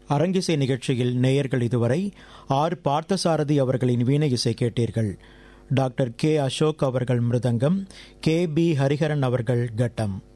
அரங்கிசை நிகழ்ச்சியில் நேயர்கள் இதுவரை ஆர் பார்த்தசாரதி அவர்களின் வீணை இசை கேட்டீர்கள். டாக்டர் கே அசோக் அவர்கள் மிருதங்கம், கே பி ஹரிஹரன் அவர்கள் கட்டம்.